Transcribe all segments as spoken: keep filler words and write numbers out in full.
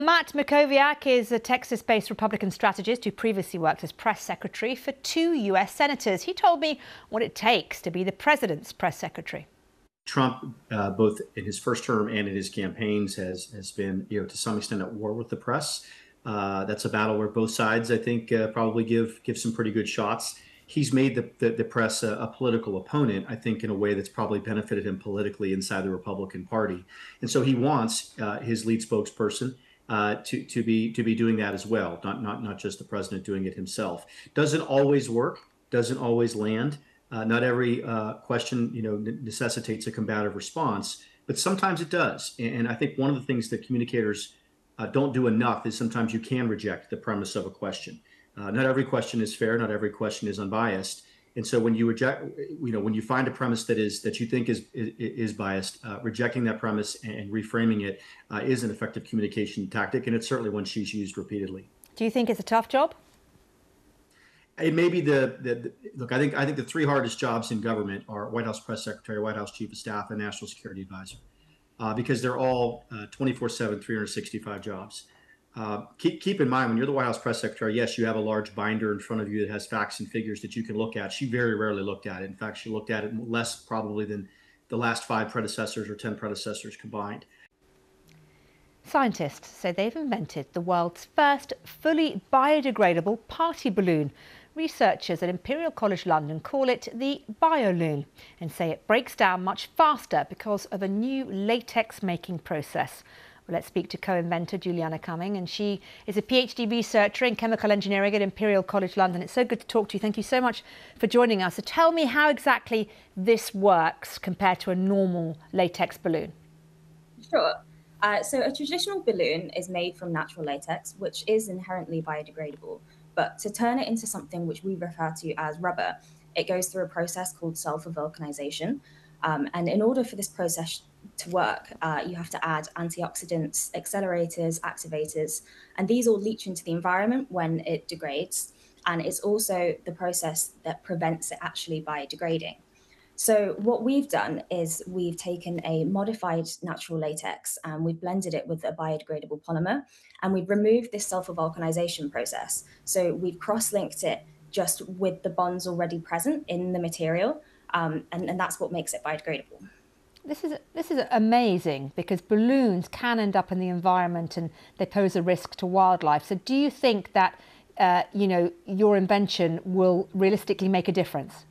Matt Mackowiak is a Texas-based Republican strategist who previously worked as press secretary for two U S senators. He told me what it takes to be the president's press secretary. Trump, uh, both in his first term and in his campaigns, has has been, you know, to some extent at war with the press. Uh, that's a battle where both sides, I think, uh, probably give give some pretty good shots. He's made the the, the press a, a political opponent, I think, in a way that's probably benefited him politically inside the Republican Party, and so he wants uh, his lead spokesperson uh, to to be to be doing that as well, not not not just the president doing it himself. Doesn't always work, doesn't always land. Uh, not every uh, question, you know, necessitates a combative response, but sometimes it does. And I think one of the things that communicators uh, don't do enough is sometimes you can reject the premise of a question. Uh, not every question is fair. Not every question is unbiased. And so when you reject, you know, when you find a premise that is that you think is is, is biased, uh, rejecting that premise and reframing it uh, is an effective communication tactic, and it's certainly one she's used repeatedly. Do you think it's a tough job? It may be the, the, the look. I think I think the three hardest jobs in government are White House press secretary, White House chief of staff, and national security advisor, uh, because they're all twenty-four seven, three hundred sixty-five jobs. Uh, keep keep in mind, when you're the White House press secretary, yes, you have a large binder in front of you that has facts and figures that you can look at. She very rarely looked at it. In fact, she looked at it less probably than the last five predecessors or ten predecessors combined. Scientists say they've invented the world's first fully biodegradable party balloon. Researchers at Imperial College London call it the BioLoon and say it breaks down much faster because of a new latex making process. Well, let's speak to co-inventor Juliana Cumming, and she is a PhD researcher in chemical engineering at Imperial College London. It's so good to talk to you. Thank you so much for joining us. So tell me how exactly this works compared to a normal latex balloon. Sure. Uh, so a traditional balloon is made from natural latex, which is inherently biodegradable. But to turn it into something which we refer to as rubber, it goes through a process called sulfur vulcanization. Um, and in order for this process to work, uh, you have to add antioxidants, accelerators, activators, and these all leach into the environment when it degrades. And it's also the process that prevents it actually biodegrading. So what we've done is we've taken a modified natural latex and we've blended it with a biodegradable polymer, and we've removed this sulfur vulcanization process. So we've cross-linked it just with the bonds already present in the material, um, and, and that's what makes it biodegradable. This is this is amazing, because balloons can end up in the environment and they pose a risk to wildlife. So do you think that uh, you know, your invention will realistically make a difference?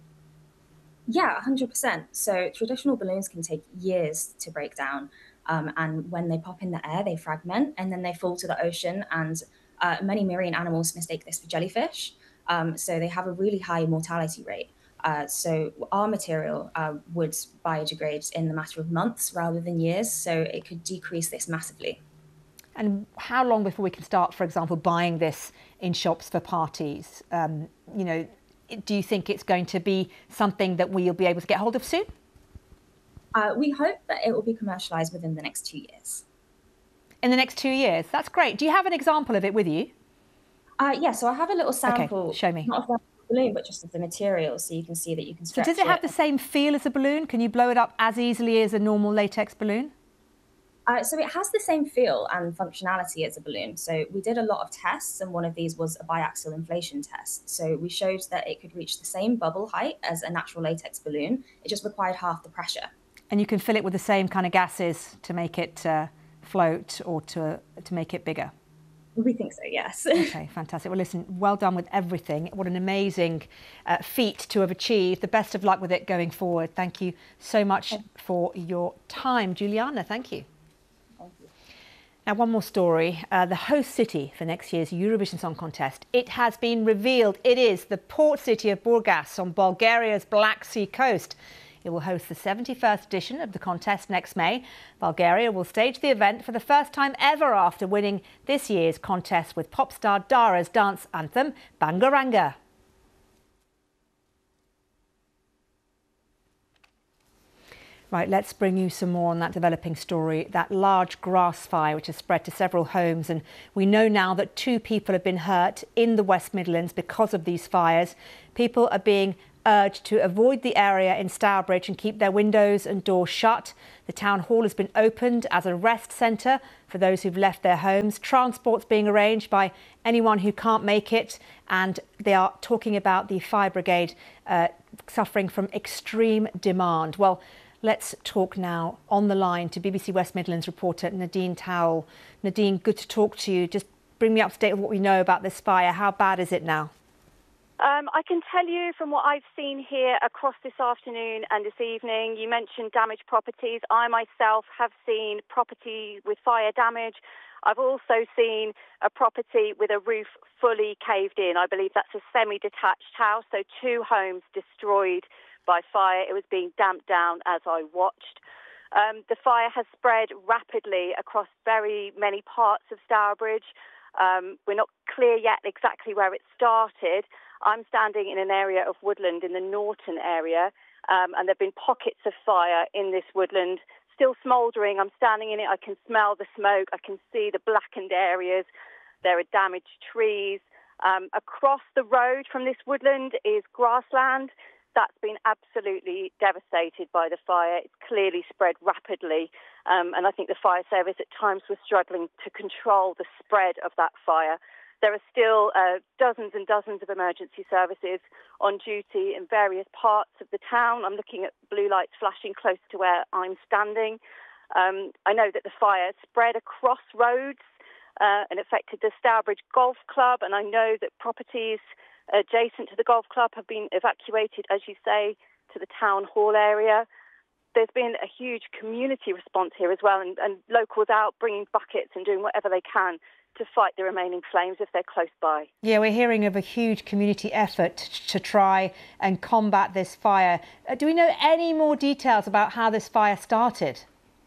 Yeah, one hundred percent. So traditional balloons can take years to break down. Um, and when they pop in the air, they fragment and then they fall to the ocean. And uh, many marine animals mistake this for jellyfish. Um, so they have a really high mortality rate. Uh, so our material uh, would biodegrade in the matter of months rather than years. So it could decrease this massively. And how long before we can start, for example, buying this in shops for parties? Um, you know, do you think it's going to be something that we'll be able to get hold of soon? Uh, we hope that it will be commercialised within the next two years. In the next two years? That's great. Do you have an example of it with you? Uh, yeah, so I have a little sample. Okay, show me. Not of the balloon, but just of the material, so you can see that you can stretch it. So does it have the same feel as a balloon? Can you blow it up as easily as a normal latex balloon? Uh, so it has the same feel and functionality as a balloon. So we did a lot of tests, and one of these was a biaxial inflation test. So we showed that it could reach the same bubble height as a natural latex balloon. It just required half the pressure. And you can fill it with the same kind of gases to make it uh, float or to, to make it bigger? We think so, yes. Okay, fantastic. Well, listen, well done with everything. What an amazing uh, feat to have achieved. The best of luck with it going forward. Thank you so much for your time. Juliana, thank you. Now, one more story. Uh, the host city for next year's Eurovision Song Contest. It has been revealed. It is the port city of Burgas on Bulgaria's Black Sea coast. It will host the seventy-first edition of the contest next May. Bulgaria will stage the event for the first time ever after winning this year's contest with pop star Dara's dance anthem, Bangaranga. Right, let's bring you some more on that developing story, that large grass fire which has spread to several homes. And we know now that two people have been hurt in the West Midlands because of these fires. People are being urged to avoid the area in Stourbridge and keep their windows and doors shut. The town hall has been opened as a rest centre for those who've left their homes. Transport's being arranged by anyone who can't make it, and they are talking about the fire brigade uh, suffering from extreme demand. Well, let's talk now on the line to B B C West Midlands reporter Nadine Towell. Nadine, good to talk to you. Just bring me up to date with what we know about this fire. How bad is it now? Um, I can tell you from what I've seen here across this afternoon and this evening, you mentioned damaged properties. I myself have seen property with fire damage. I've also seen a property with a roof fully caved in. I believe that's a semi-detached house, so two homes destroyed by fire. It was being damped down as I watched. Um, the fire has spread rapidly across very many parts of Stourbridge. Um, we're not clear yet exactly where it started. I'm standing in an area of woodland in the Norton area, um, and there have been pockets of fire in this woodland, still smouldering. I'm standing in it. I can smell the smoke. I can see the blackened areas. There are damaged trees. Um, across the road from this woodland is grassland. That's been absolutely devastated by the fire. It's clearly spread rapidly, um, and I think the fire service at times was struggling to control the spread of that fire. There are still uh, dozens and dozens of emergency services on duty in various parts of the town. I'm looking at blue lights flashing close to where I'm standing. Um, I know that the fire spread across roads uh, and affected the Stourbridge Golf Club, and I know that properties adjacent to the golf club have been evacuated, as you say, to the town hall area. There's been a huge community response here as well, and, and locals out bringing buckets and doing whatever they can to fight the remaining flames if they're close by. Yeah, we're hearing of a huge community effort to try and combat this fire. Uh, do we know any more details about how this fire started?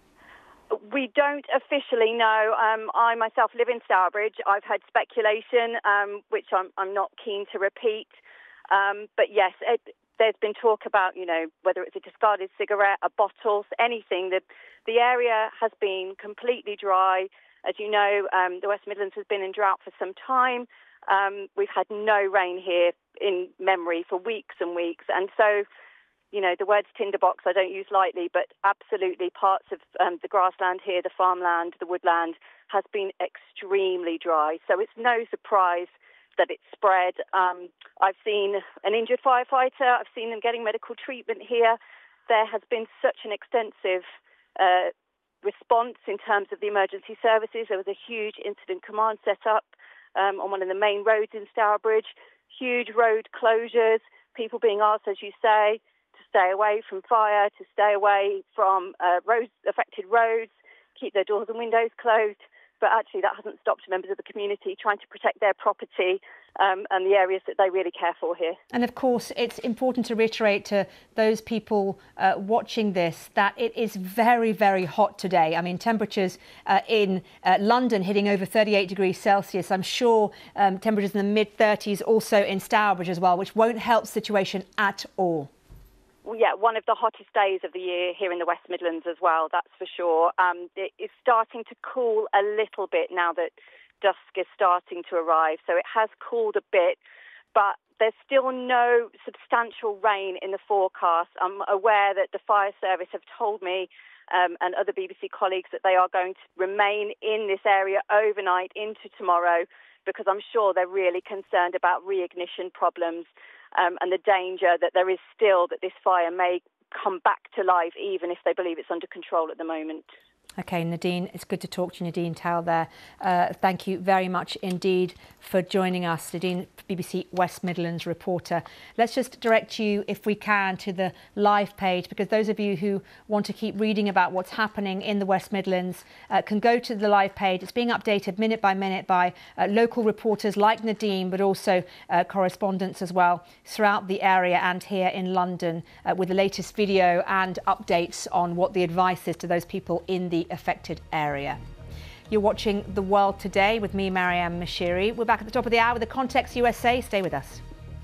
We don't officially know. Um, I myself live in Stourbridge. I've heard speculation, um, which I'm, I'm not keen to repeat. Um, but yes, it, there's been talk about, you know, whether it's a discarded cigarette, a bottle, anything. The, the area has been completely dry. As you know, um, the West Midlands has been in drought for some time. Um, we've had no rain here in memory for weeks and weeks. And so, you know, the words tinderbox I don't use lightly, but absolutely parts of um, the grassland here, the farmland, the woodland has been extremely dry. So it's no surprise that it's spread. Um, I've seen an injured firefighter. I've seen them getting medical treatment here. There has been such an extensive uh, response in terms of the emergency services. There was a huge incident command set up um, on one of the main roads in Stourbridge. Huge road closures, people being asked, as you say, to stay away from fire, to stay away from uh, roads, affected roads, keep their doors and windows closed. But actually that hasn't stopped members of the community trying to protect their property um, and the areas that they really care for here. And of course, it's important to reiterate to those people uh, watching this that it is very, very hot today. I mean, temperatures uh, in uh, London hitting over thirty-eight degrees Celsius. I'm sure um, temperatures in the mid thirties also in Stourbridge as well, which won't help the situation at all. Well, yeah, one of the hottest days of the year here in the West Midlands as well, that's for sure. Um, it is starting to cool a little bit now that dusk is starting to arrive. So it has cooled a bit, but there's still no substantial rain in the forecast. I'm aware that the fire service have told me um, and other B B C colleagues that they are going to remain in this area overnight into tomorrow, because I'm sure they're really concerned about reignition problems. Um, and the danger that there is still that this fire may come back to life, even if they believe it's under control at the moment. OK, Nadine, it's good to talk to you. Nadine Towell there. Uh, thank you very much indeed for joining us. Nadine, B B C West Midlands reporter. Let's just direct you, if we can, to the live page, because those of you who want to keep reading about what's happening in the West Midlands uh, can go to the live page. It's being updated minute by minute by uh, local reporters like Nadine, but also uh, correspondents as well throughout the area and here in London uh, with the latest video and updates on what the advice is to those people in the affected area. You're watching The World Today with me, Mariam Mashiri. We're back at the top of the hour with the Context U S A. Stay with us.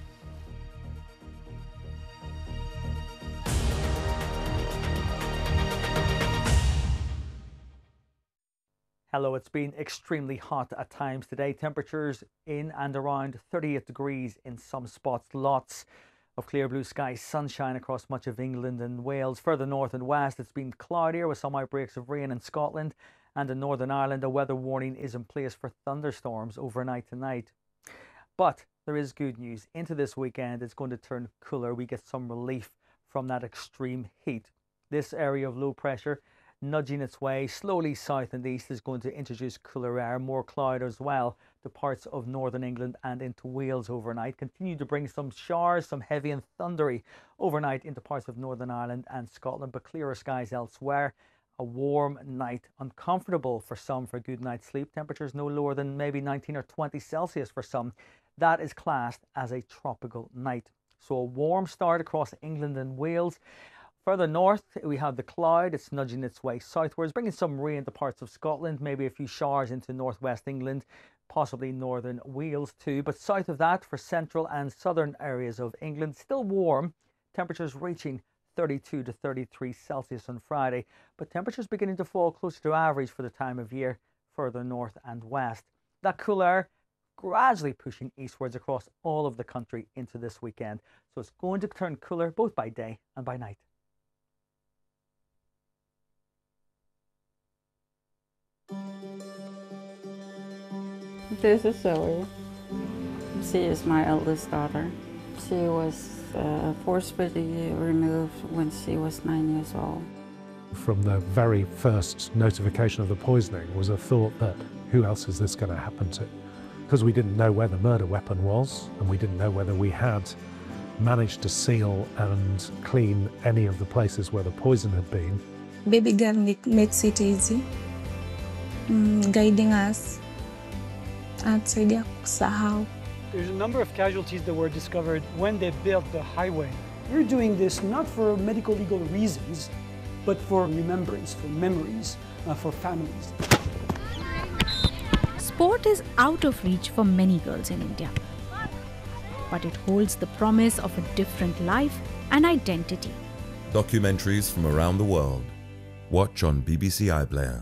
Hello, it's been extremely hot at times today. Temperatures in and around thirty-eight degrees in some spots. Lots of clear blue skies, sunshine across much of England and Wales. Further north and west, it's been cloudier with some outbreaks of rain in Scotland, and in Northern Ireland, a weather warning is in place for thunderstorms overnight tonight. But there is good news. Into this weekend, it's going to turn cooler. We get some relief from that extreme heat. This area of low pressure, nudging its way slowly south and east, is going to introduce cooler air, more cloud as well, to parts of northern England and into Wales overnight. Continue to bring some showers, some heavy and thundery overnight into parts of Northern Ireland and Scotland, but clearer skies elsewhere. A warm night, uncomfortable for some for a good night's sleep. Temperatures no lower than maybe nineteen or twenty Celsius for some. That is classed as a tropical night. So a warm start across England and Wales. Further north, we have the cloud. It's nudging its way southwards, bringing some rain to parts of Scotland, maybe a few showers into northwest England, possibly northern Wales too. But south of that, for central and southern areas of England, still warm. Temperatures reaching thirty-two to thirty-three Celsius on Friday, but temperatures beginning to fall closer to average for the time of year further north and west. That cool air gradually pushing eastwards across all of the country into this weekend. So it's going to turn cooler both by day and by night. This is Zoe. She is my eldest daughter. She was uh, forcibly removed when she was nine years old. From the very first notification of the poisoning was a thought that who else is this going to happen to? Because we didn't know where the murder weapon was, and we didn't know whether we had managed to seal and clean any of the places where the poison had been. Baby girl makes it easy, mm, guiding us outside kusahau. There's a number of casualties that were discovered when they built the highway. We're doing this not for medical legal reasons, but for remembrance, for memories, uh, for families. Sport is out of reach for many girls in India, but it holds the promise of a different life and identity. Documentaries from around the world. Watch on B B C iPlayer.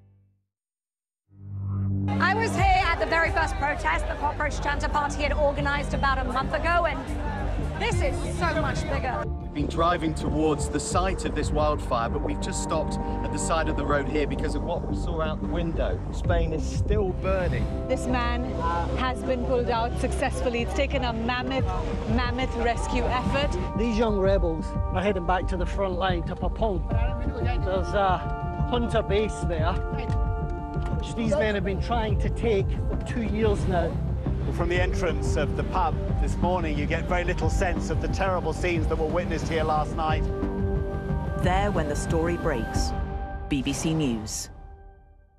I was here at the very first protest the Cockroach Janta Party had organised about a month ago, and this is so much bigger. We've been driving towards the site of this wildfire, but we've just stopped at the side of the road here because of what we saw out the window. Spain is still burning. This man has been pulled out successfully. It's taken a mammoth, mammoth rescue effort. These young rebels are heading back to the front line, to Papon. There's a Hunter base there, which these men have been trying to take for two years now. From the entrance of the pub this morning, you get very little sense of the terrible scenes that were witnessed here last night. There when the story breaks. B B C News.